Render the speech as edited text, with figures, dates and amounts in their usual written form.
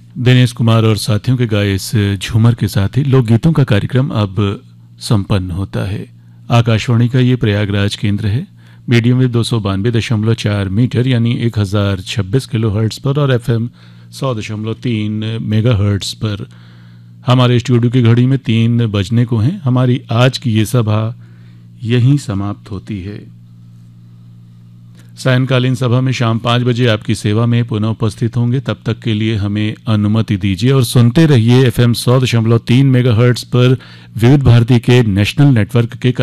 दिनेश कुमार और साथियों के गाए इस झूमर के साथ ही लोकगीतों का कार्यक्रम अब संपन्न होता है। आकाशवाणी का ये प्रयागराज केंद्र है। मीडियम वेव 292.4 मीटर यानी 1026 किलो हर्ट्ज पर और एफएम 100.3 मेगा हर्ट्ज पर। हमारे स्टूडियो की घड़ी में 3 बजने को हैं। हमारी आज की ये सभा यहीं समाप्त होती है। सायंकालीन सभा में शाम 5 बजे आपकी सेवा में पुनः उपस्थित होंगे। तब तक के लिए हमें अनुमति दीजिए और सुनते रहिए एफएम 100.3 मेगाहर्ट्ज पर विविध भारती के नेशनल नेटवर्क के